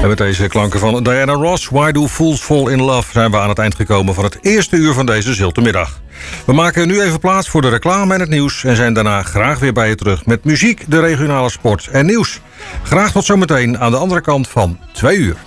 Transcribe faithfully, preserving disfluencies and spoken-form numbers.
En met deze klanken van Diana Ross, Why Do Fools Fall in Love, zijn we aan het eind gekomen van het eerste uur van deze Ziltemiddag. We maken nu even plaats voor de reclame en het nieuws en zijn daarna graag weer bij je terug met muziek, de regionale sport en nieuws. Graag tot zometeen aan de andere kant van twee uur.